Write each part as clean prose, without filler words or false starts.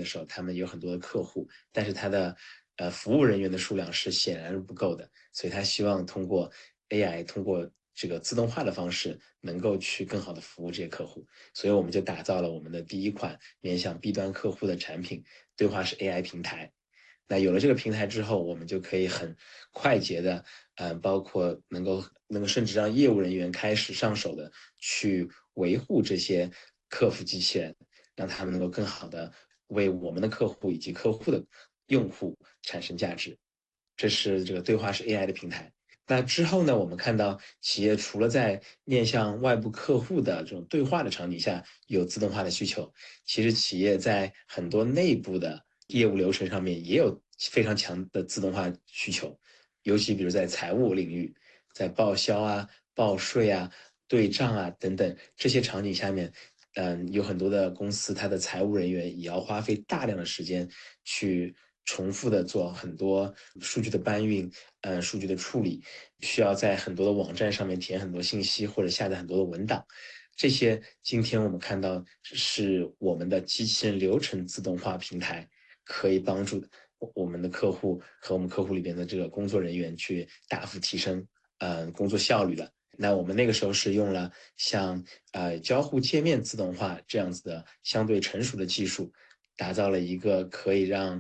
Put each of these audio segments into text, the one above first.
的时候，他们有很多的客户，但是他的服务人员的数量是显然不够的，所以他希望通过 AI， 通过这个自动化的方式，能够去更好的服务这些客户。所以我们就打造了我们的第一款面向 B 端客户的产品，对话式 AI 平台。那有了这个平台之后，我们就可以很快捷的，包括能够甚至让业务人员开始上手的去维护这些客服机器人，让他们能够更好的为我们的客户以及客户的用户产生价值。这是这个对话式 AI 的平台。那之后呢，我们看到企业除了在面向外部客户的这种对话的场景下有自动化的需求，其实企业在很多内部的业务流程上面也有非常强的自动化需求，尤其比如在财务领域，在报销啊、报税啊、对账啊等等这些场景下面，有很多的公司，它的财务人员也要花费大量的时间去重复的做很多数据的搬运，数据的处理，需要在很多的网站上面填很多信息或者下载很多的文档。这些今天我们看到是我们的机器人流程自动化平台可以帮助我们的客户和我们客户里边的这个工作人员去大幅提升工作效率的。那我们那个时候是用了像交互界面自动化这样子的相对成熟的技术，打造了一个可以让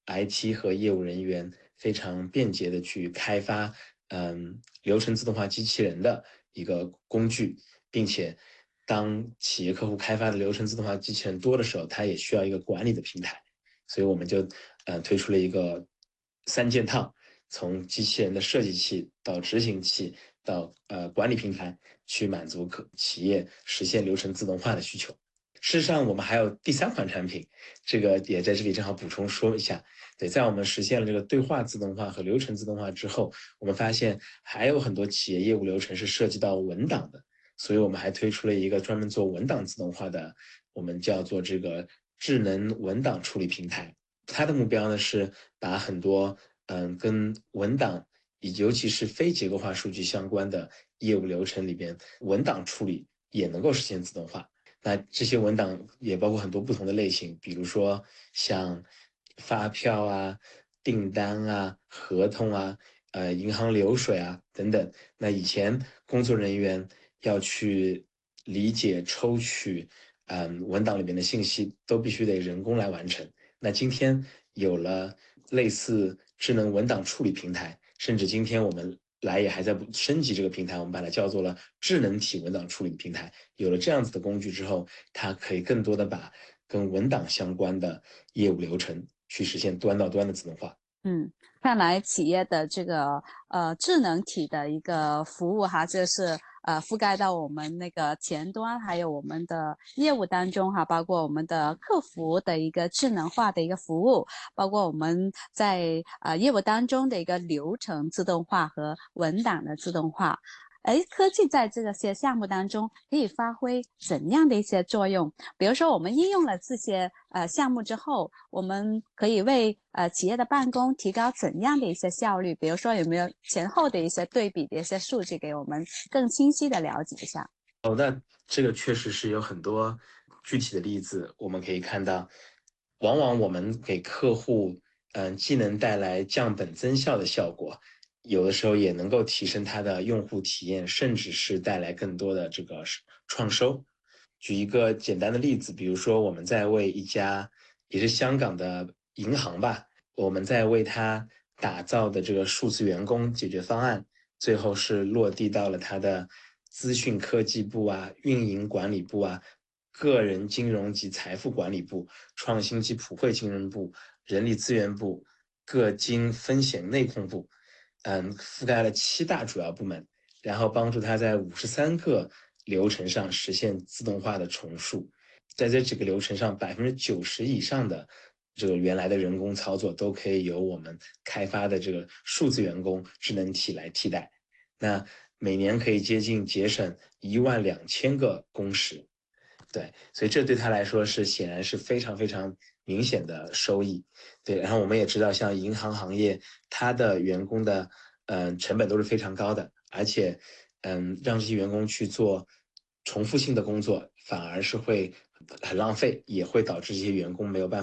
IT 和业务人员非常便捷的去开发流程自动化机器人的一个工具，并且当企业客户开发的流程自动化机器人多的时候，它也需要一个管理的平台，所以我们就推出了一个三件套，从机器人的设计器到执行器到管理平台，去满足企业实现流程自动化的需求。事实上，我们还有第三款产品，这个也在这里正好补充说一下。对，在我们实现了这个对话自动化和流程自动化之后，我们发现还有很多企业业务流程是涉及到文档的，所以我们还推出了一个专门做文档自动化的，我们叫做这个智能文档处理平台。它的目标呢是把很多跟文档尤其是非结构化数据相关的业务流程里边，文档处理也能够实现自动化。那这些文档也包括很多不同的类型，比如说像发票啊、订单啊、合同啊、银行流水啊等等。那以前工作人员要去理解、抽取文档里面的信息，都必须得人工来完成。那今天有了类似智能文档处理平台，甚至今天我们也还在升级这个平台，我们把它叫做了智能体文档处理平台。有了这样子的工具之后，它可以更多的把跟文档相关的业务流程去实现端到端的自动化。 嗯，看来企业的这个智能体的一个服务哈，就是覆盖到我们那个前端，还有我们的业务当中哈，包括我们的客服的一个智能化的一个服务，包括我们在业务当中的一个流程自动化和文档的自动化。哎，科技在这些项目当中可以发挥怎样的一些作用？比如说，我们应用了这些项目之后，我们可以为企业的办公提高怎样的一些效率？比如说，有没有前后的一些对比的一些数据，给我们更清晰的了解一下？ 那这个确实是有很多具体的例子，我们可以看到，往往我们给客户，既能带来降本增效的效果，有的时候也能够提升它的用户体验，甚至是带来更多的这个创收。举一个简单的例子，比如说我们在为一家也是香港的银行吧，我们在为它打造的这个数字员工解决方案，最后是落地到了它的资讯科技部啊、运营管理部啊、个人金融及财富管理部、创新及普惠金融部、人力资源部、各经风险内控部，覆盖了7大主要部门，然后帮助他在53个流程上实现自动化的重述。在这几个流程上，90%以上的这个原来的人工操作都可以由我们开发的这个数字员工智能体来替代。那每年可以节省12000个工时。对，所以这对他来说显然是非常非常明显的收益。对，然后我们也知道，像银行行业，它的员工的成本都是非常高的，而且让这些员工去做重复性的工作，反而是会很浪费，也会导致这些员工没有办法